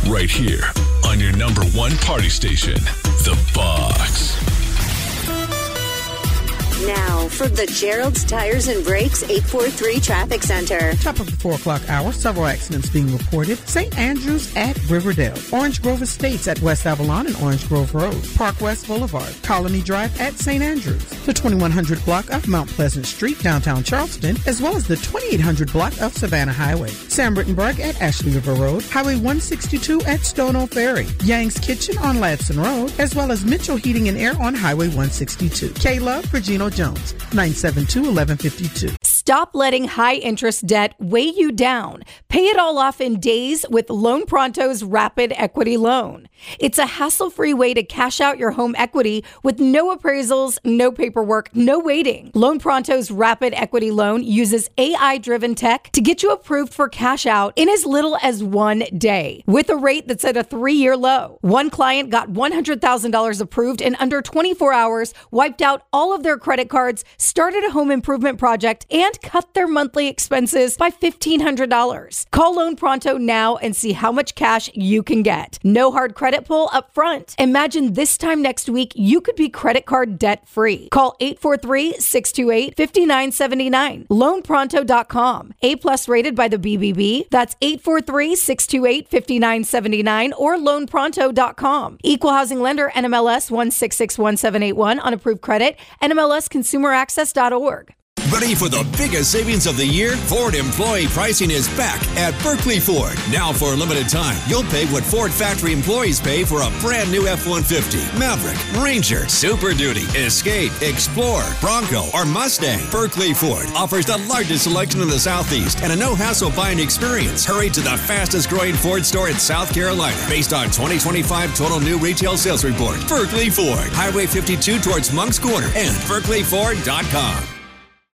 right here on your number one party station, The Box. Now, for the Gerald's Tires and Brakes 843 Traffic Center. Top of the 4 o'clock hour, several accidents being reported. St. Andrews at Riverdale. Orange Grove Estates at West Avalon and Orange Grove Road. Park West Boulevard. Colony Drive at St. Andrews. The 2100 block of Mount Pleasant Street, downtown Charleston, as well as the 2800 block of Savannah Highway. Sam Rittenberg at Ashley River Road. Highway 162 at Stono Ferry. Yang's Kitchen on Ladson Road, as well as Mitchell Heating and Air on Highway 162. K-Love, Virgino Jones, 972-1152. Stop letting high-interest debt weigh you down. Pay it all off in days with Loan Pronto's Rapid Equity Loan. It's a hassle-free way to cash out your home equity with no appraisals, no paperwork, no waiting. Loan Pronto's Rapid Equity Loan uses AI-driven tech to get you approved for cash out in as little as 1 day, with a rate that's at a 3-year low. One client got $100,000 approved in under 24 hours, wiped out all of their credit cards, started a home improvement project, and cut their monthly expenses by $1,500. Call Loan Pronto now and see how much cash you can get. No hard credit pull up front. Imagine this time next week, you could be credit card debt free. Call 843-628-5979. LoanPronto.com. A+ rated by the BBB. That's 843-628-5979 or LoanPronto.com. Equal housing lender, NMLS 1661781 on approved credit. NMLSConsumerAccess.org. Ready for the biggest savings of the year? Ford employee pricing is back at Berkeley Ford. Now for a limited time, you'll pay what Ford factory employees pay for a brand new F-150, Maverick, Ranger, Super Duty, Escape, Explorer, Bronco, or Mustang. Berkeley Ford offers the largest selection in the Southeast and a no-hassle buying experience. Hurry to the fastest growing Ford store in South Carolina based on 2025 total new retail sales report. Berkeley Ford, Highway 52 towards Moncks Corner and BerkeleyFord.com.